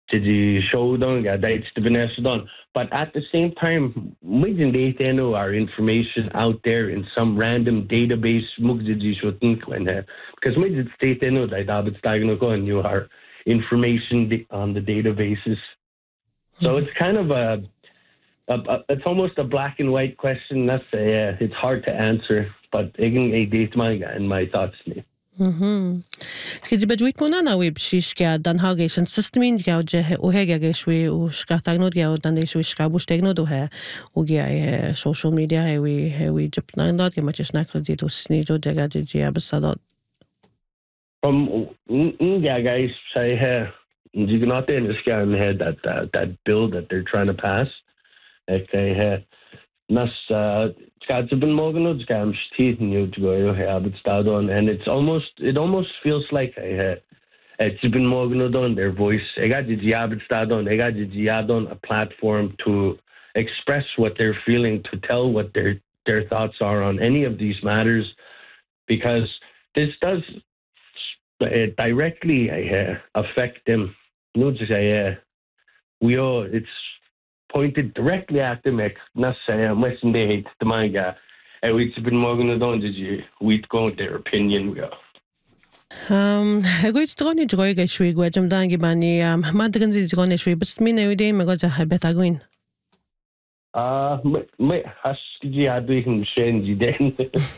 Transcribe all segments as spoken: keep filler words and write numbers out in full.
did you show them got dates to be done? But at the same time, we didn't know our information out there in some random database. Because we did state know that and you are information on the databases. So it's kind of a, a, a it's almost a black and white question. That's a, uh, it's hard to answer, but again, a date my and my thoughts. Mhm. Skid bedwit mona na web shishka dan hagation systemin gauge o hega shwe o skatagno gau dan shwe skabu stegno do ha o gia social media he we he we jipna not ge much snack do do snido daga de absadot. Um yeah guys say here you cannot in this guy in the head that uh, that bill that they're trying to pass. Okay, nas Scots have been morgan scams teeth and you to go have it start on and it's almost it almost feels like I had it's been morgan on their voice. I got the job it start on I got the job on a platform to express what they're feeling, to tell what their their thoughts are on any of these matters, because this does uh, directly uh, affect them. No, just uh, we all it's pointed directly at them. Not saying Western they hate the manga. And we've been more going to did you we'd go with their opinion. Um, I go to go to go shwe go jam dangi bani um madgan zi go shwe but me no day me go ja beta going. Uh me has ji adu hin shen ji den.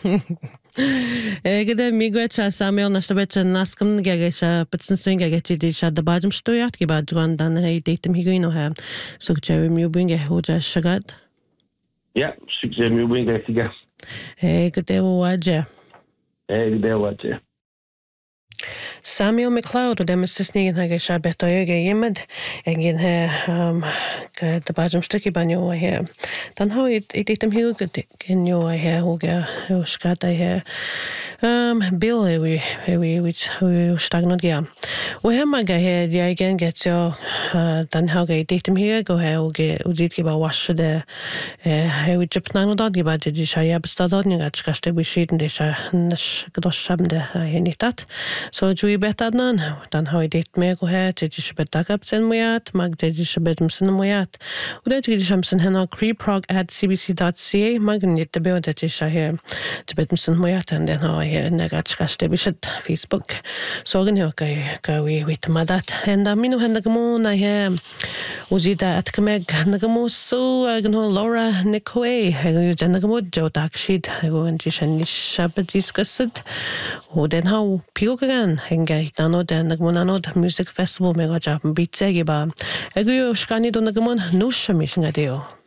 Gde mi go cha Samuel na shtabet naskam gagesha bitsin swing gagechi di sha da bajum stoyat ki bad gon dan hey datem hi go ha so chewi mi bringe hoja shagat. Yeah, six mi bringe tiga. Hey gde waje. Hey gde waje. Samuel McLeod og dem sisningen har jeg shabet og jeg hjemmet egen her um det bajum stykke banjo her dan har jeg i dem hugget kan jo her og jeg skata her um bill we we we we stagnant ja og her mag her jeg igen get så dan har jeg i dem her go her og og dit giba wash det eh vi jipnan og det bad det så jeg bestad den at skaste vi skiten det så gdos shamde henitat så vi better nan dan har jeg dit med go her det ikke betak up sen moyat mag det ikke bedum sen moyat og det ikke shamsen hena creeprog at c b c dot c a magnit det be det ikke her det bedum sen moyat and den har jeg negat skaste vi shit Facebook så gen jo kai kai vi with madat and amino henda gmona her uzita at kemeg nagamo so gen ho Laura Nicoe jeg janagamo jo takshid go en jishan shabat discussed og den har piogan henga itano den nagmonano music festival mega jam beat segi ba ego shkani do nagamon no shamishinga deo